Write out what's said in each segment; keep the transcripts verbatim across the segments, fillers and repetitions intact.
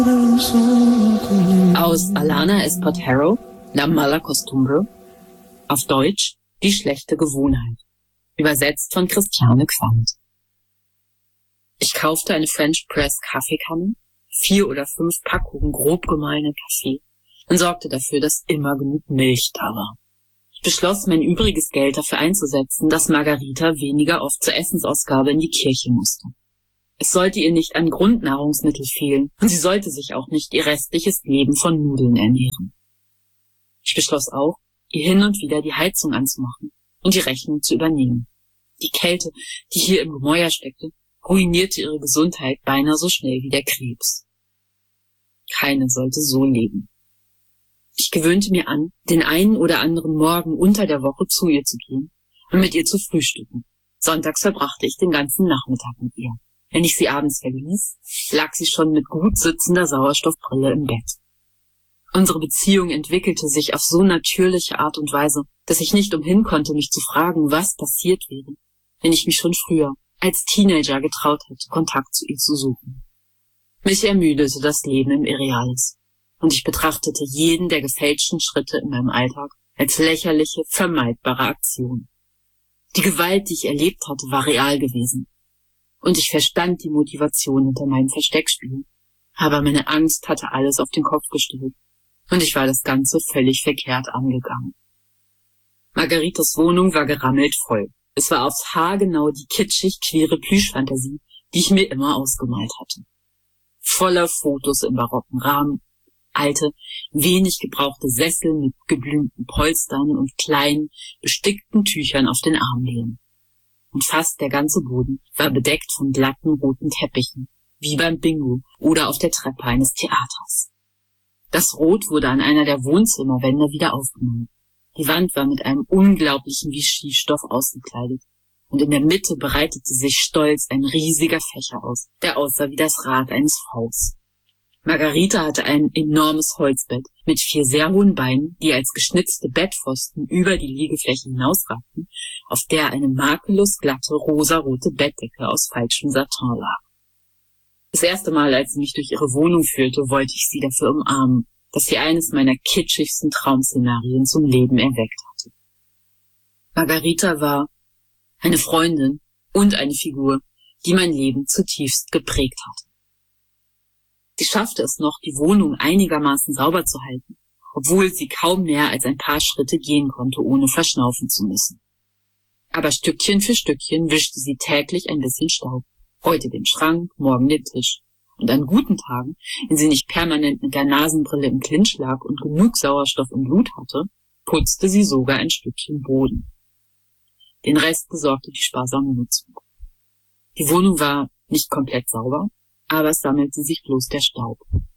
Aus Alana Espartero, La Mala Costumbre, auf Deutsch Die schlechte Gewohnheit, übersetzt von Christiane Quandt. Ich kaufte eine French Press Kaffeekanne, vier oder fünf Packungen grob gemahlenen Kaffee und sorgte dafür, dass immer genug Milch da war. Ich beschloss, mein übriges Geld dafür einzusetzen, dass Margarita weniger oft zur Essensausgabe in die Kirche musste. Es sollte ihr nicht an Grundnahrungsmittel fehlen und sie sollte sich auch nicht ihr restliches Leben von Nudeln ernähren. Ich beschloss auch, ihr hin und wieder die Heizung anzumachen und die Rechnung zu übernehmen. Die Kälte, die hier im Gemäuer steckte, ruinierte ihre Gesundheit beinahe so schnell wie der Krebs. Keine sollte so leben. Ich gewöhnte mir an, den einen oder anderen Morgen unter der Woche zu ihr zu gehen und mit ihr zu frühstücken. Sonntags verbrachte ich den ganzen Nachmittag mit ihr. Wenn ich sie abends verließ, lag sie schon mit gut sitzender Sauerstoffbrille im Bett. Unsere Beziehung entwickelte sich auf so natürliche Art und Weise, dass ich nicht umhin konnte, mich zu fragen, was passiert wäre, wenn ich mich schon früher, als Teenager, getraut hätte, Kontakt zu ihr zu suchen. Mich ermüdete das Leben im Irreales, und ich betrachtete jeden der gefälschten Schritte in meinem Alltag als lächerliche, vermeidbare Aktion. Die Gewalt, die ich erlebt hatte, war real gewesen. Und ich verstand die Motivation hinter meinem Versteckspiel. Aber meine Angst hatte alles auf den Kopf gestellt. Und ich war das Ganze völlig verkehrt angegangen. Margaritas Wohnung war gerammelt voll. Es war aufs Haar genau die kitschig queere Plüschfantasie, die ich mir immer ausgemalt hatte. Voller Fotos im barocken Rahmen, alte, wenig gebrauchte Sessel mit geblümten Polstern und kleinen, bestickten Tüchern auf den Armlehnen. Und fast der ganze Boden war bedeckt von glatten roten Teppichen, wie beim Bingo oder auf der Treppe eines Theaters. Das Rot wurde an einer der Wohnzimmerwände wieder aufgenommen. Die Wand war mit einem unglaublichen Vichy-Stoff ausgekleidet, und in der Mitte breitete sich stolz ein riesiger Fächer aus, der aussah wie das Rad eines Vs. Margarita hatte ein enormes Holzbett mit vier sehr hohen Beinen, die als geschnitzte Bettpfosten über die Liegefläche hinausragten, auf der eine makellos glatte rosarote Bettdecke aus falschem Satin lag. Das erste Mal, als sie mich durch ihre Wohnung führte, wollte ich sie dafür umarmen, dass sie eines meiner kitschigsten Traumszenarien zum Leben erweckt hatte. Margarita war eine Freundin und eine Figur, die mein Leben zutiefst geprägt hatte. Sie schaffte es noch, die Wohnung einigermaßen sauber zu halten, obwohl sie kaum mehr als ein paar Schritte gehen konnte, ohne verschnaufen zu müssen. Aber Stückchen für Stückchen wischte sie täglich ein bisschen Staub. Heute den Schrank, morgen den Tisch. Und an guten Tagen, wenn sie nicht permanent mit der Nasenbrille im Clinch lag und genug Sauerstoff im Blut hatte, putzte sie sogar ein Stückchen Boden. Den Rest besorgte die sparsame Nutzung. Die Wohnung war nicht komplett sauber, aber es sammelte sich bloß der Staub.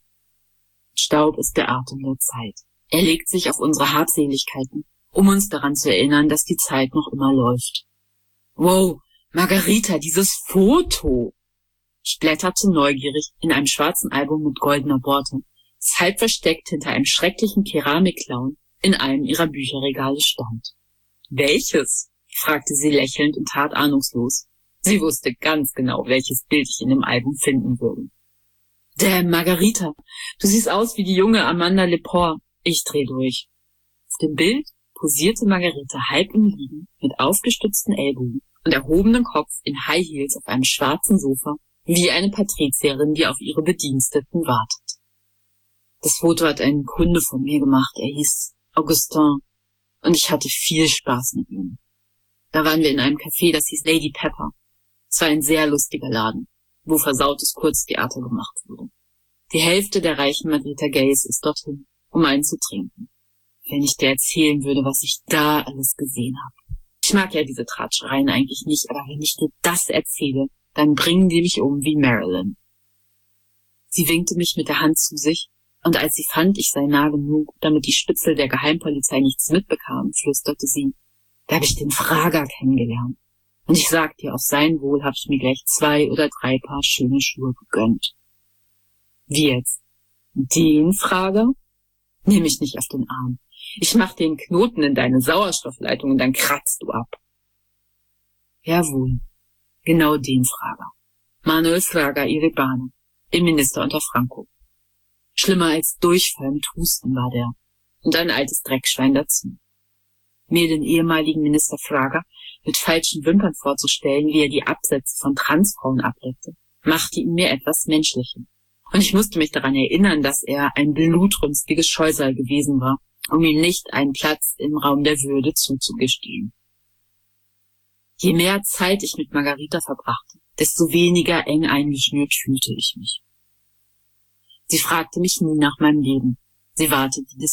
Staub ist der Atem der Zeit. Er legt sich auf unsere Habseligkeiten, um uns daran zu erinnern, dass die Zeit noch immer läuft. Wow, Margarita, dieses Foto! Ich blätterte neugierig in einem schwarzen Album mit goldener Borte, das halb versteckt hinter einem schrecklichen Keramikclown in einem ihrer Bücherregale stand. Welches? Fragte sie lächelnd und tat ahnungslos. Sie wusste ganz genau, welches Bild ich in dem Album finden würde. Damn, Margarita, du siehst aus wie die junge Amanda Lepore. Ich dreh durch. Auf dem Bild posierte Margarita halb im Liegen mit aufgestützten Ellbogen und erhobenem Kopf in High Heels auf einem schwarzen Sofa, wie eine Patrizierin, die auf ihre Bediensteten wartet. Das Foto hat ein Kunde von mir gemacht. Er hieß Augustin und ich hatte viel Spaß mit ihm. Da waren wir in einem Café, das hieß Lady Pepper. Es war ein sehr lustiger Laden, wo versautes Kurztheater gemacht wurde. Die Hälfte der reichen Madrider Gays ist dorthin, um einen zu trinken. Wenn ich dir erzählen würde, was ich da alles gesehen habe. Ich mag ja diese Tratschereien eigentlich nicht, aber wenn ich dir das erzähle, dann bringen die mich um wie Marilyn. Sie winkte mich mit der Hand zu sich, und als sie fand, ich sei nah genug, damit die Spitzel der Geheimpolizei nichts mitbekamen, flüsterte sie, da habe ich den Frager kennengelernt. Und ich sag dir, auf sein Wohl habe ich mir gleich zwei oder drei Paar schöne Schuhe gegönnt. Wie jetzt? Den Frager? Nimm mich nicht auf den Arm. Ich mach den Knoten in deine Sauerstoffleitung und dann kratzt du ab. Jawohl, genau den Frager. Manuel Fraga Irebane, Innenminister unter Franco. Schlimmer als Durchfall mit Husten war der. Und ein altes Dreckschwein dazu. Mir den ehemaligen Minister Fraga mit falschen Wimpern vorzustellen, wie er die Absätze von Transfrauen ableckte, machte ihn mir etwas Menschliches. Und ich musste mich daran erinnern, dass er ein blutrünstiges Scheusal gewesen war, um ihm nicht einen Platz im Raum der Würde zuzugestehen. Je mehr Zeit ich mit Margarita verbrachte, desto weniger eng eingeschnürt fühlte ich mich. Sie fragte mich nie nach meinem Leben. Sie wartete,